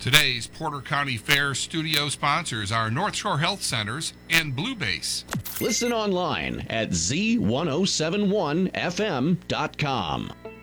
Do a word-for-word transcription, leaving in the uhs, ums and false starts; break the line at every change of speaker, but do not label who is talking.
Today's Porter County Fair studio sponsors are North Shore Health Centers and Blue Base.
Listen online at z ten seventy-one f m dot com.